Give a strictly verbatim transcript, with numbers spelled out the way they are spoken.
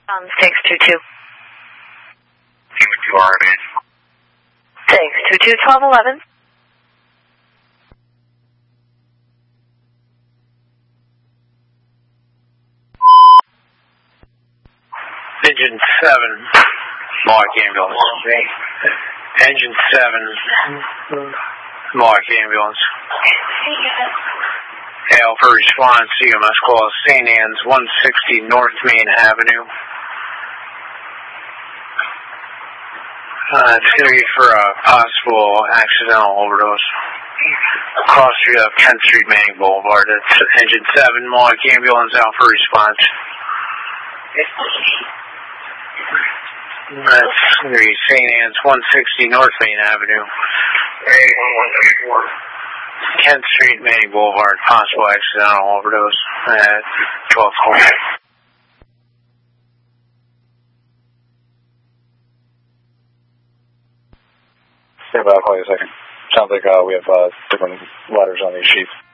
Um, six two two. two R M. six two two, twelve eleven. Engine seven, Mark ambulance. Engine seven, Mark ambulance. Hail for response, C M S call Saint Anne's, one sixty North Main Avenue. Uh, it's going to be for a possible accidental overdose. Across street of tenth Street, Manning Boulevard. It's engine seven, Mark ambulance out for response. That's going to be Saint Anne's, one sixty North Main Avenue. tenth Street, Manning Boulevard, possible accidental overdose at twelve twenty. Stand by, I'll call you a second. Sounds like uh, we have uh, different letters on these sheets.